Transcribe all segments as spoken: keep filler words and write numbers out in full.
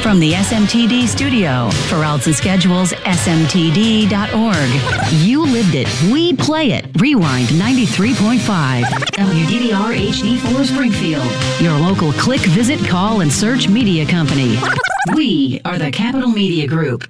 From the S M T D studio, for routes and schedules, S M T D dot org. You lived it. We play it. Rewind ninety-three point five. W D V R H D four Springfield. Your local click, visit, call, and search media company. We are the Capital Media Group.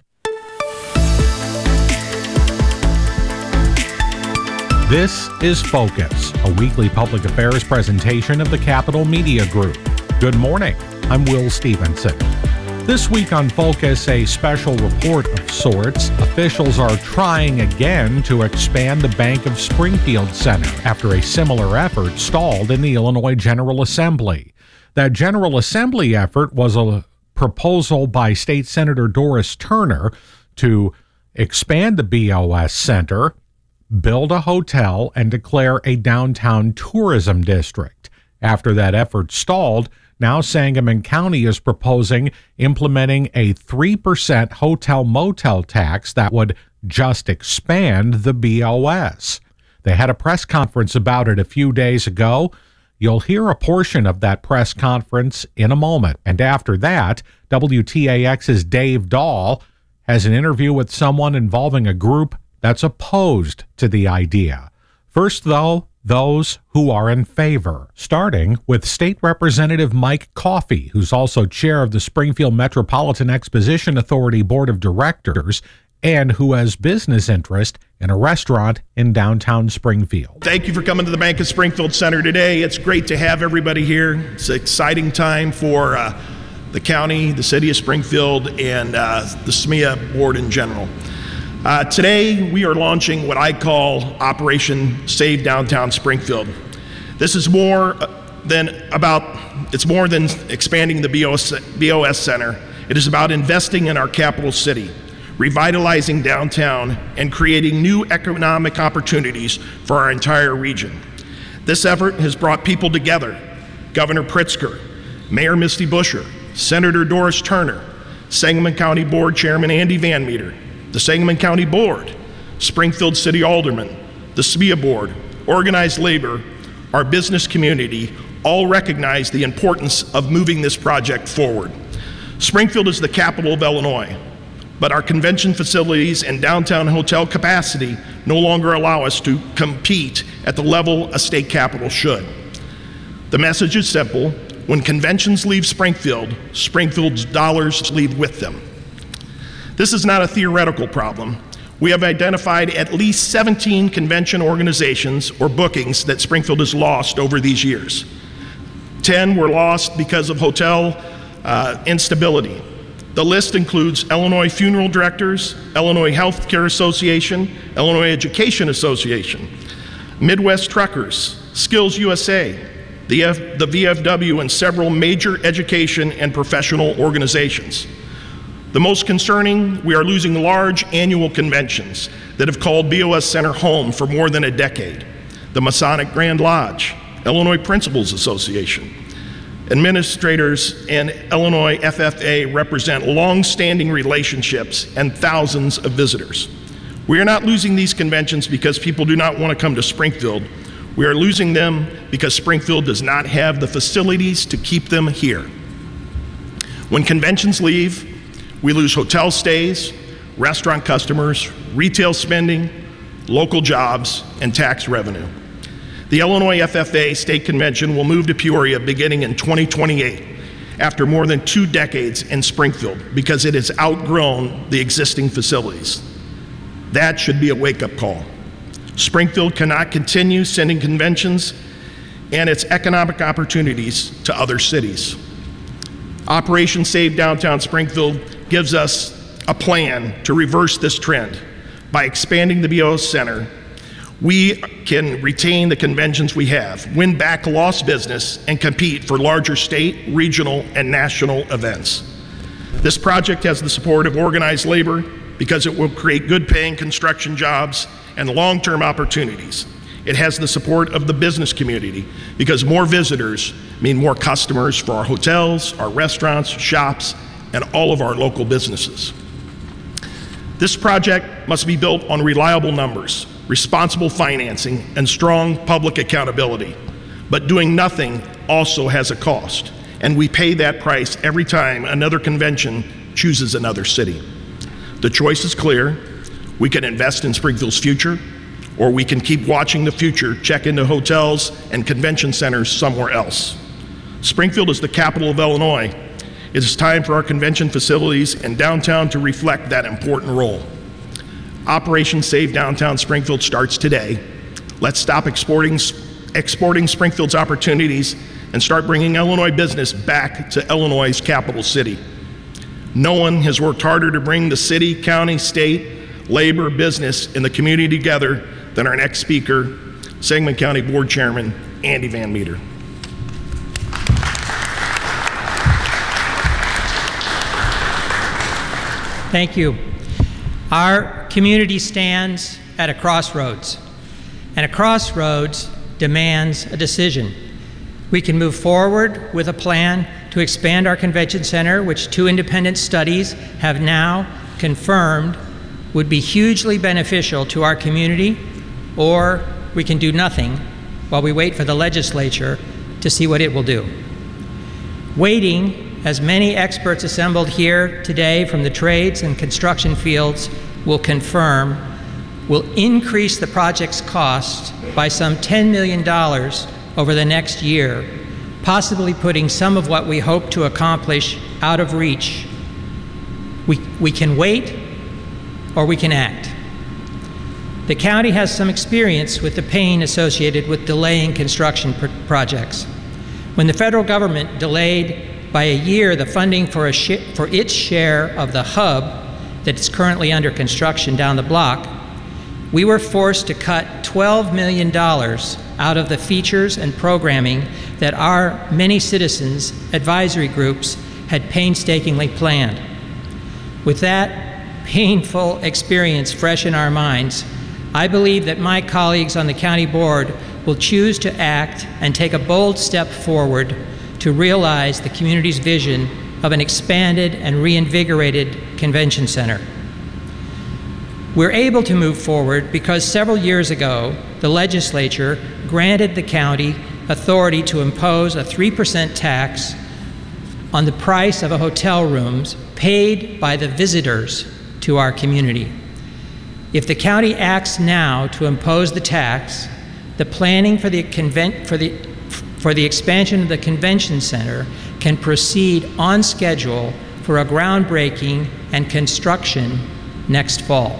This is Focus, a weekly public affairs presentation of the Capital Media Group. Good morning. I'm Will Stevenson. This week on Focus, a special report of sorts. Officials are trying again to expand the Bank of Springfield Center after a similar effort stalled in the Illinois General Assembly. That General Assembly effort was a proposal by State Senator Doris Turner to expand the B O S Center, build a hotel, and declare a downtown tourism district. After that effort stalled, now Sangamon County is proposing implementing a three percent hotel-motel tax that would just expand the B O S. They had a press conference about it a few days ago. You'll hear a portion of that press conference in a moment. And after that, W T A X's Dave Dahl has an interview with someone involving a group that's opposed to the idea. First, though, those who are in favor, starting with State Representative Mike Coffey, who's also chair of the Springfield Metropolitan Exposition Authority Board of Directors and who has business interest in a restaurant in downtown Springfield. Thank you for coming to the Bank of Springfield Center today. It's great to have everybody here. It's an exciting time for uh, the county, the city of Springfield, and uh, the S M E A board in general. Uh, today, we are launching what I call Operation Save Downtown Springfield. This is more than about, it's more than expanding the B O S, B O S Center. It is about investing in our capital city, revitalizing downtown, and creating new economic opportunities for our entire region. This effort has brought people together: Governor Pritzker, Mayor Misty Buscher, Senator Doris Turner, Sangamon County Board Chairman Andy Van Meter, the Sangamon County Board, Springfield City Aldermen, the S M E A Board, organized labor, our business community, all recognize the importance of moving this project forward. Springfield is the capital of Illinois, but our convention facilities and downtown hotel capacity no longer allow us to compete at the level a state capital should. The message is simple: when conventions leave Springfield, Springfield's dollars leave with them. This is not a theoretical problem. We have identified at least seventeen convention organizations or bookings that Springfield has lost over these years. ten were lost because of hotel uh, instability. The list includes Illinois Funeral Directors, Illinois Healthcare Association, Illinois Education Association, Midwest Truckers, Skills U S A, the, F the V F W, and several major education and professional organizations. The most concerning, we are losing large annual conventions that have called B O S Center home for more than a decade. The Masonic Grand Lodge, Illinois Principals Association. Administrators and Illinois F F A represent long-standing relationships and thousands of visitors. We are not losing these conventions because people do not want to come to Springfield. We are losing them because Springfield does not have the facilities to keep them here. When conventions leave, we lose hotel stays, restaurant customers, retail spending, local jobs, and tax revenue. The Illinois F F A State Convention will move to Peoria beginning in twenty twenty-eight, after more than two decades in Springfield, because it has outgrown the existing facilities. That should be a wake-up call. Springfield cannot continue sending conventions and its economic opportunities to other cities. Operation Save Downtown Springfield gives us a plan to reverse this trend. By expanding the B O S Center, we can retain the conventions we have, win back lost business, and compete for larger state, regional, and national events. This project has the support of organized labor because it will create good-paying construction jobs and long-term opportunities. It has the support of the business community because more visitors mean more customers for our hotels, our restaurants, shops, and all of our local businesses. This project must be built on reliable numbers, responsible financing, and strong public accountability. But doing nothing also has a cost, and we pay that price every time another convention chooses another city. The choice is clear. We can invest in Springfield's future, or we can keep watching the future check into hotels and convention centers somewhere else. Springfield is the capital of Illinois. It is time for our convention facilities and downtown to reflect that important role. Operation Save Downtown Springfield starts today. Let's stop exporting, exporting Springfield's opportunities and start bringing Illinois business back to Illinois' capital city. No one has worked harder to bring the city, county, state, labor, business, and the community together than our next speaker, Sangamon County Board Chairman, Andy Van Meter. Thank you. Our community stands at a crossroads, and a crossroads demands a decision. We can move forward with a plan to expand our convention center, which two independent studies have now confirmed would be hugely beneficial to our community, or we can do nothing while we wait for the legislature to see what it will do. Waiting, as many experts assembled here today from the trades and construction fields will confirm, will increase the project's cost by some ten million dollars over the next year, possibly putting some of what we hope to accomplish out of reach. We, we can wait, or we can act. The county has some experience with the pain associated with delaying construction pr- projects. When the federal government delayed by a year the funding for, a sh- for its share of the hub that is currently under construction down the block, we were forced to cut twelve million dollars out of the features and programming that our many citizens' advisory groups had painstakingly planned. With that painful experience fresh in our minds, I believe that my colleagues on the county board will choose to act and take a bold step forward to realize the community's vision of an expanded and reinvigorated convention center. We're able to move forward because several years ago, the legislature granted the county authority to impose a three percent tax on the price of a hotel rooms paid by the visitors to our community. If the county acts now to impose the tax, the planning for the, convent, for the, for the expansion of the convention center can proceed on schedule for a groundbreaking and construction next fall.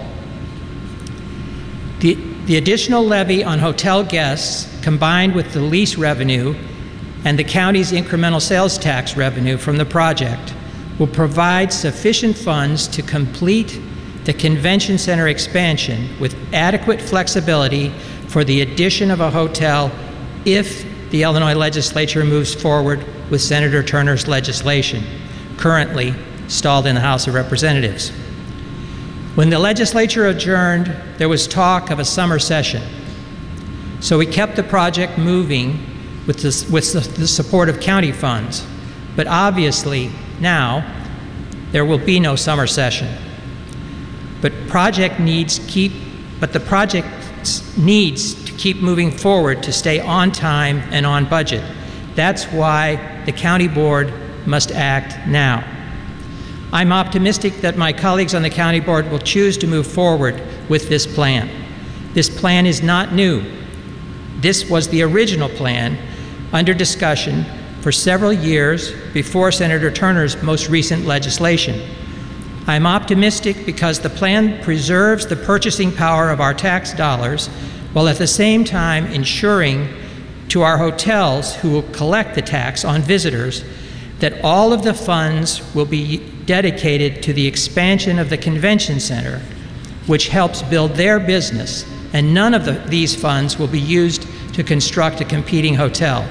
The, the additional levy on hotel guests, combined with the lease revenue and the county's incremental sales tax revenue from the project, will provide sufficient funds to complete the convention center expansion with adequate flexibility for the addition of a hotel if the Illinois legislature moves forward with Senator Turner's legislation, currently stalled in the House of Representatives. When the legislature adjourned, there was talk of a summer session. So we kept the project moving with, this, with the support of county funds. But obviously, now, there will be no summer session. But project needs keep, but the project needs to keep moving forward to stay on time and on budget. That's why the county board must act now. I'm optimistic that my colleagues on the county board will choose to move forward with this plan. This plan is not new. This was the original plan under discussion for several years before Senator Turner's most recent legislation. I'm optimistic because the plan preserves the purchasing power of our tax dollars while at the same time ensuring to our hotels who will collect the tax on visitors that all of the funds will be dedicated to the expansion of the convention center, which helps build their business, and none of the, these funds will be used to construct a competing hotel.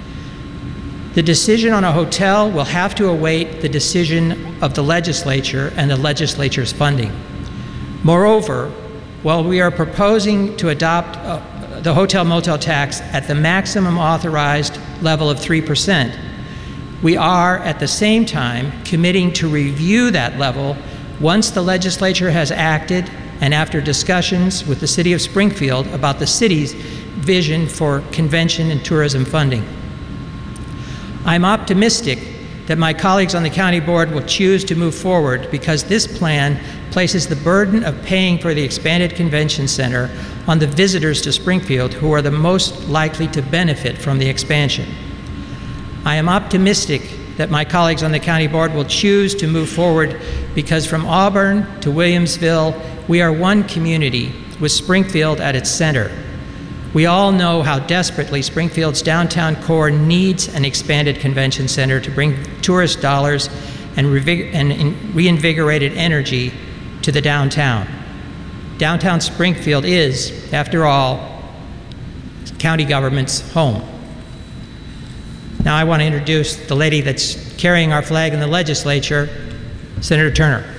The decision on a hotel will have to await the decision of the legislature and the legislature's funding. Moreover, while we are proposing to adopt uh, the hotel motel tax at the maximum authorized level of three percent, we are at the same time committing to review that level once the legislature has acted and after discussions with the City of Springfield about the city's vision for convention and tourism funding. I'm optimistic that my colleagues on the county board will choose to move forward because this plan places the burden of paying for the expanded convention center on the visitors to Springfield who are the most likely to benefit from the expansion. I am optimistic that my colleagues on the county board will choose to move forward because from Auburn to Williamsville, we are one community with Springfield at its center. We all know how desperately Springfield's downtown core needs an expanded convention center to bring tourist dollars and, and reinvigorated energy to the downtown. Downtown Springfield is, after all, county government's home. Now I want to introduce the lady that's carrying our flag in the legislature, Senator Turner.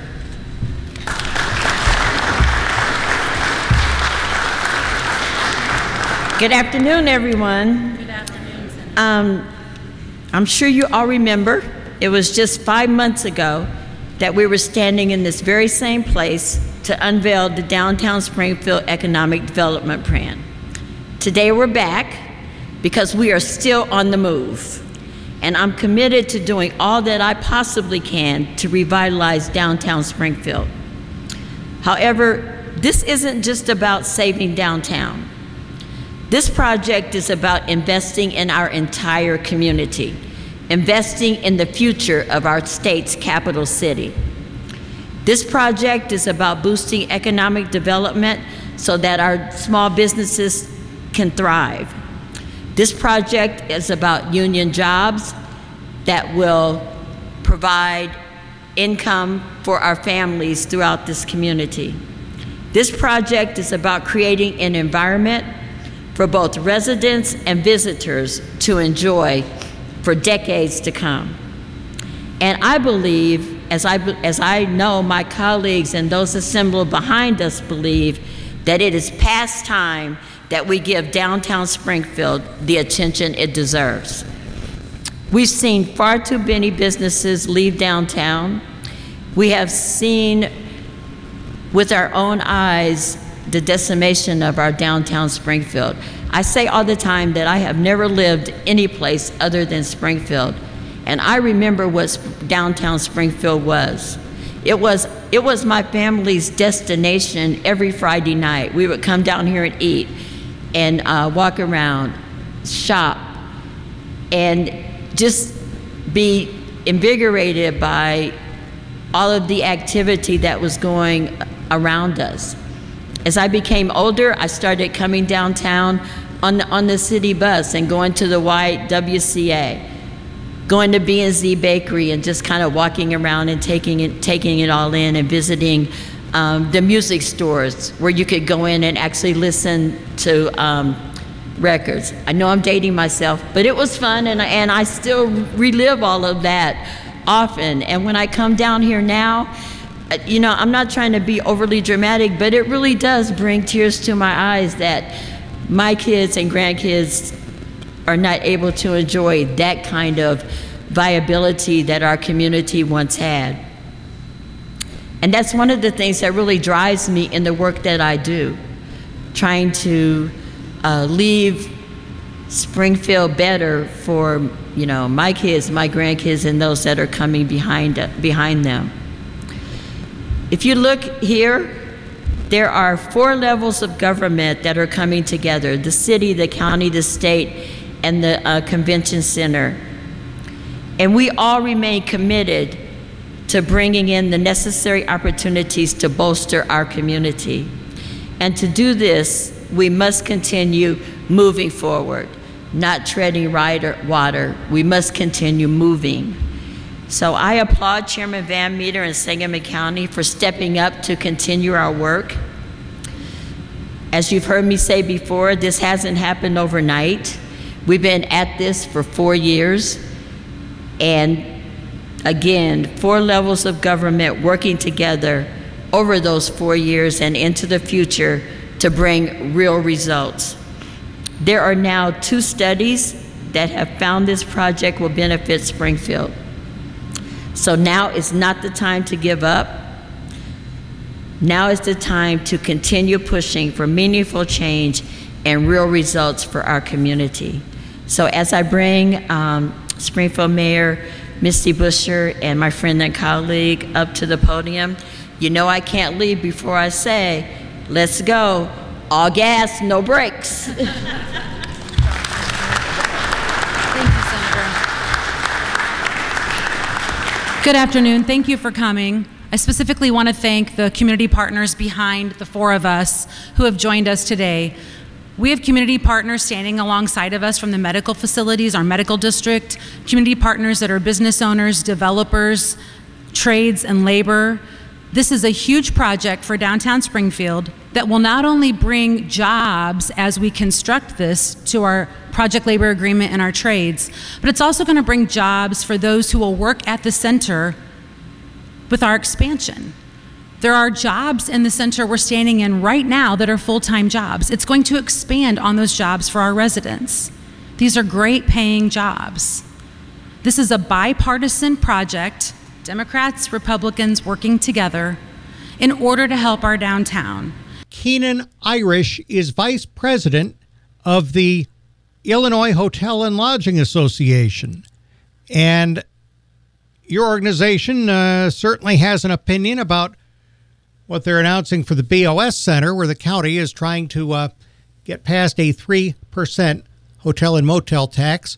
Good afternoon, everyone. Good afternoon, Senator. Um, I'm sure you all remember, it was just five months ago that we were standing in this very same place to unveil the Downtown Springfield Economic Development Plan. Today we're back because we are still on the move. And I'm committed to doing all that I possibly can to revitalize downtown Springfield. However, this isn't just about saving downtown. This project is about investing in our entire community, investing in the future of our state's capital city. This project is about boosting economic development so that our small businesses can thrive. This project is about union jobs that will provide income for our families throughout this community. This project is about creating an environment for both residents and visitors to enjoy for decades to come. And I believe, as I, as I know my colleagues and those assembled behind us believe, that it is past time that we give downtown Springfield the attention it deserves. We've seen far too many businesses leave downtown. We have seen with our own eyes the decimation of our downtown Springfield. I say all the time that I have never lived any place other than Springfield, and I remember what downtown Springfield was. It was, it was my family's destination every Friday night. We would come down here and eat and uh, walk around, shop, and just be invigorated by all of the activity that was going around us. As I became older, I started coming downtown on the, on the city bus and going to the Y W C A, going to B and Z Bakery and just kind of walking around and taking it, taking it all in and visiting um, the music stores where you could go in and actually listen to um, records. I know I'm dating myself, but it was fun, and, and I still relive all of that often. And when I come down here now, you know, I'm not trying to be overly dramatic, but it really does bring tears to my eyes that my kids and grandkids are not able to enjoy that kind of viability that our community once had. And that's one of the things that really drives me in the work that I do, trying to uh, leave Springfield better for, you know, my kids, my grandkids, and those that are coming behind, uh, behind them. If you look here, there are four levels of government that are coming together: the city, the county, the state, and the uh, convention center. And we all remain committed to bringing in the necessary opportunities to bolster our community. And to do this, we must continue moving forward, not treading water. We must continue moving. So I applaud Chairman Van Meter and Sangamon County for stepping up to continue our work. As you've heard me say before, this hasn't happened overnight. We've been at this for four years. And again, four levels of government working together over those four years and into the future to bring real results. There are now two studies that have found this project will benefit Springfield. So now is not the time to give up. Now is the time to continue pushing for meaningful change and real results for our community. So as I bring um, Springfield Mayor Misty Buscher and my friend and colleague up to the podium. You know I can't leave before I say, let's go. All gas, no brakes. Thank you, Senator. Good afternoon. Thank you for coming. I specifically want to thank the community partners behind the four of us who have joined us today. We have community partners standing alongside of us from the medical facilities, our medical district, community partners that are business owners, developers, trades, and labor. This is a huge project for downtown Springfield that will not only bring jobs as we construct this to our project labor agreement and our trades, but it's also going to bring jobs for those who will work at the center with our expansion. There are jobs in the center we're standing in right now that are full-time jobs. It's going to expand on those jobs for our residents. These are great paying jobs. This is a bipartisan project, Democrats, Republicans working together in order to help our downtown. Keenan Irish is vice president of the Illinois Hotel and Lodging Association. And your organization uh, certainly has an opinion about what they're announcing for the B O S Center, where the county is trying to uh, get past a three percent hotel and motel tax.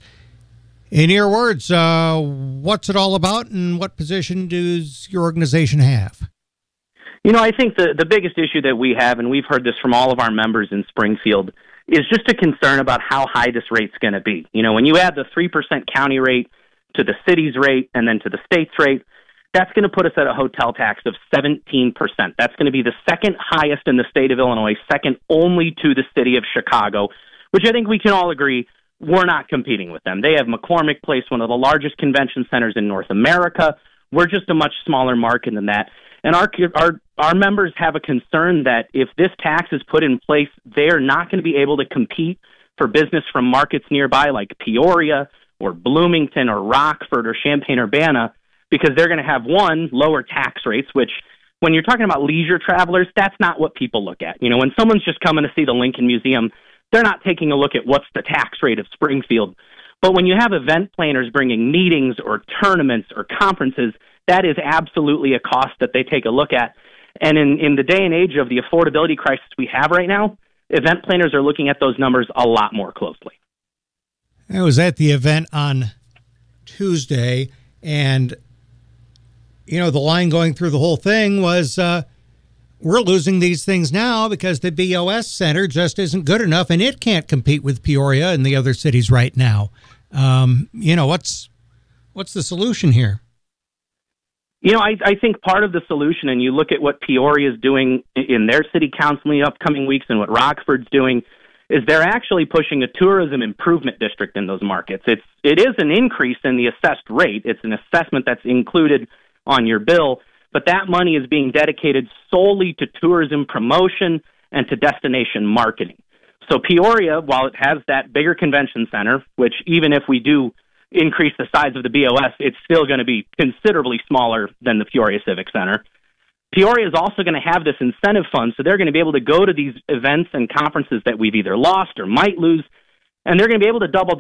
In your words, uh, what's it all about, and what position does your organization have? You know, I think the, the biggest issue that we have, and we've heard this from all of our members in Springfield, is just a concern about how high this rate's going to be. You know, when you add the three percent county rate to the city's rate and then to the state's rate, that's going to put us at a hotel tax of seventeen percent. That's going to be the second highest in the state of Illinois, second only to the city of Chicago, which I think we can all agree we're not competing with them. They have McCormick Place, one of the largest convention centers in North America. We're just a much smaller market than that. And our our our members have a concern that if this tax is put in place, they are not going to be able to compete for business from markets nearby like Peoria or Bloomington or Rockford or Champaign-Urbana, because they're going to have, one, lower tax rates, which when you're talking about leisure travelers, that's not what people look at. You know, when someone's just coming to see the Lincoln Museum, they're not taking a look at what's the tax rate of Springfield. But when you have event planners bringing meetings or tournaments or conferences, that is absolutely a cost that they take a look at. And in, in the day and age of the affordability crisis we have right now, event planners are looking at those numbers a lot more closely. I was at the event on Tuesday, and, you know, the line going through the whole thing was, uh, we're losing these things now because the B O S Center just isn't good enough, and it can't compete with Peoria and the other cities right now. Um, you know, what's what's the solution here? You know, I, I think part of the solution, and you look at what Peoria is doing in their city council in the upcoming weeks and what Rockford's doing, is they're actually pushing a tourism improvement district in those markets. It's it is an increase in the assessed rate. It's an assessment that's included on your bill, but that money is being dedicated solely to tourism promotion and to destination marketing. So Peoria, while it has that bigger convention center, which even if we do increase the size of the B O S, it's still going to be considerably smaller than the Peoria Civic Center. Peoria is also going to have this incentive fund, so they're going to be able to go to these events and conferences that we've either lost or might lose, and they're going to be able to double